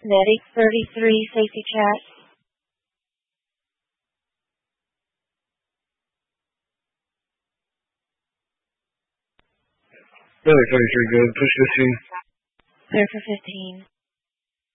Medic 33, safety chat. Medic 33, good. Push 15. Clear for 15.